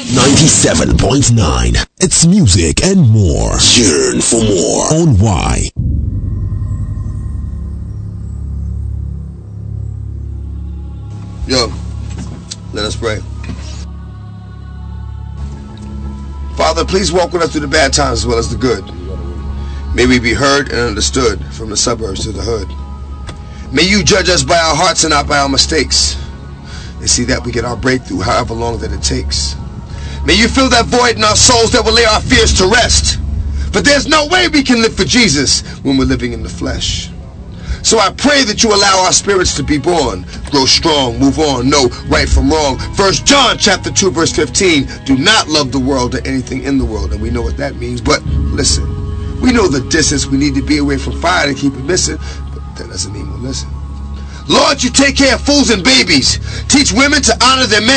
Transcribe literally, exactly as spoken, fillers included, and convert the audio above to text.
ninety-seven point nine. It's music and more. Yearn for more on Y. Yo, let us pray. Father, please walk with us through the bad times as well as the good. May we be heard and understood from the suburbs to the hood. May you judge us by our hearts and not by our mistakes, and see that we get our breakthrough however long that it takes. May you fill that void in our souls that will lay our fears to rest. But there's no way we can live for Jesus when we're living in the flesh. So I pray that you allow our spirits to be born, grow strong, move on, know right from wrong. First John chapter two verse fifteen, do not love the world or anything in the world. And we know what that means, but listen, we know the distance we need to be away from fire to keep it missing, but that doesn't mean we'll listen. Lord, you take care of fools and babies. Teach women to honor their men.